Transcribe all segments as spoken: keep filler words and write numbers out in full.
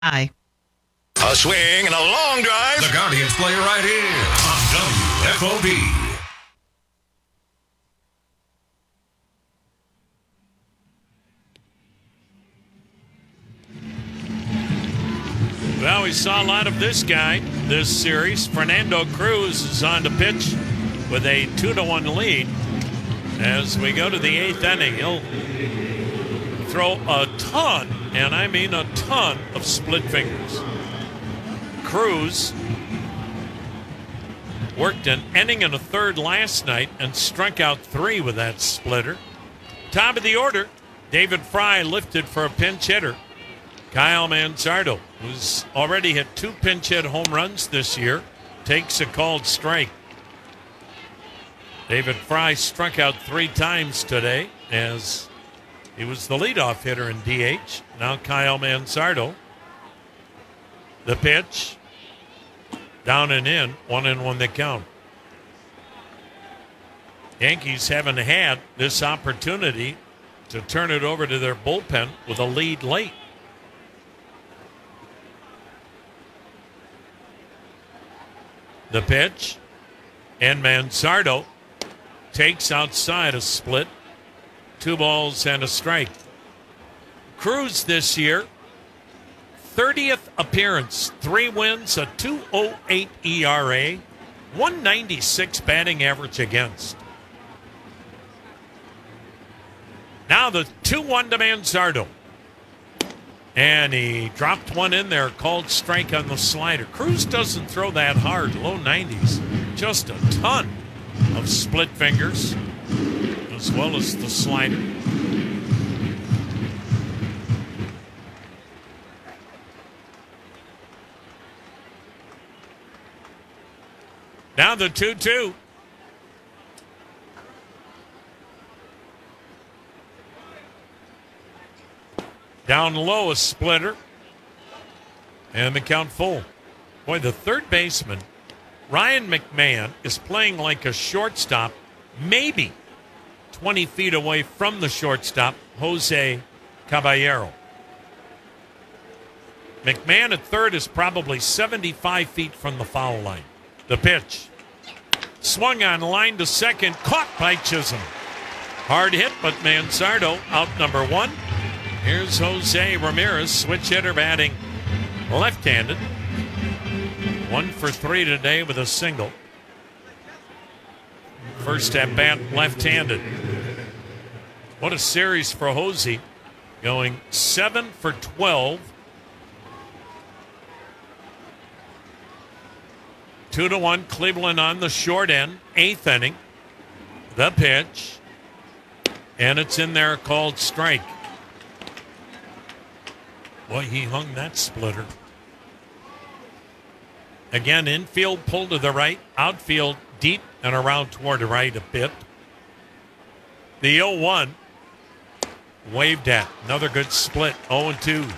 Aye. A swing and a long drive. The Guardians play right here on W F O B. Well, we saw a lot of this guy this series. Fernando Cruz is on the pitch with a two to one lead. As we go to the eighth inning, he'll throw a ton, and I mean a ton, of split fingers. Cruz worked an inning and a third last night and struck out three with that splitter. Top of the order, David Fry lifted for a pinch hitter. Kyle Manzardo, who's already hit two pinch hit home runs this year, takes a called strike. David Fry struck out three times today as he was the leadoff hitter in D H. Now Kyle Manzardo. The pitch, down and in, one and one the count. Yankees haven't had this opportunity to turn it over to their bullpen with a lead late. The pitch, and Manzardo takes outside a split. Two balls and a strike. Cruz this year, thirtieth appearance, three wins, a two oh eight E R A, one ninety-six batting average against. Now the two one to Manzardo. And he dropped one in there, called strike on the slider. Cruz doesn't throw that hard, low nineties. Just a ton of split fingers, as well as the slider. Now the two two. Down low, a splitter. And the count full. Boy, the third baseman, Ryan McMahon, is playing like a shortstop, maybe twenty feet away from the shortstop, Jose Caballero. McMahon at third is probably seventy-five feet from the foul line. The pitch. Swung on, line to second, caught by Chisholm. Hard hit, but Manzardo out number one. Here's Jose Ramirez, switch hitter, batting left-handed. One for three today with a single. First at bat, left-handed. What a series for Jose, going seven for twelve. Two to one, Cleveland on the short end, eighth inning. The pitch, and it's in there, called strike. Boy, he hung that splitter. Again, infield pull to the right, outfield deep and around toward the right a bit. The oh one waved at. Another good split, oh and two.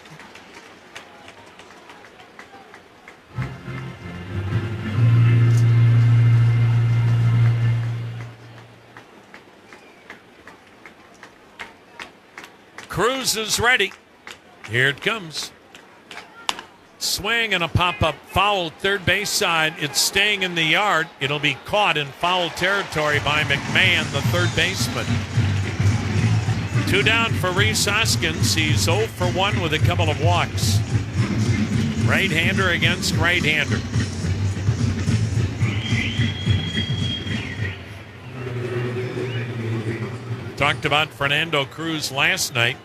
Cruz is ready. Here it comes. Swing and a pop-up foul, third base side. It's staying in the yard. It'll be caught in foul territory by McMahon, the third baseman. Two down for Rhys Hoskins. He's oh for one with a couple of walks. Right-hander against right-hander. Talked about Fernando Cruz last night.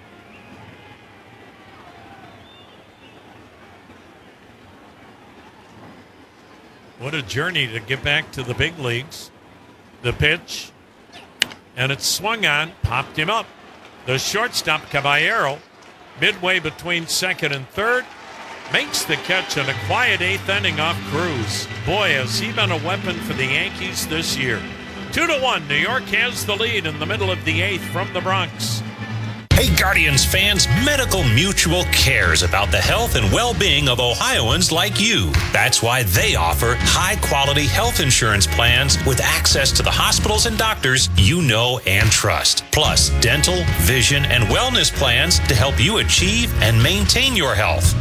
What a journey to get back to the big leagues. The pitch, and it's swung on, popped him up. The shortstop, Caballero, midway between second and third, makes the catch in a quiet eighth inning off Cruz. Boy, has he been a weapon for the Yankees this year. Two to one, New York has the lead in the middle of the eighth from the Bronx. Hey, Guardians fans, Medical Mutual cares about the health and well-being of Ohioans like you. That's why they offer high-quality health insurance plans with access to the hospitals and doctors you know and trust. Plus, dental, vision, and wellness plans to help you achieve and maintain your health.